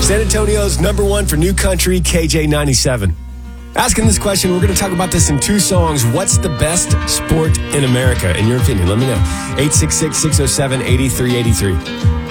San Antonio's number one for new country, KJ97. Asking this question, we're going to talk about this in two songs. What's the best sport in America, in your opinion? Let me know. 866-607-8383.